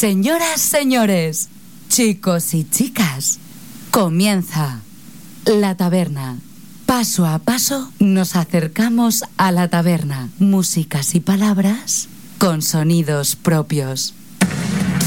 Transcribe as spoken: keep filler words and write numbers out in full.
Señoras, señores, chicos y chicas, comienza La Taberna. Paso a paso nos acercamos a la taberna. Músicas y palabras con sonidos propios.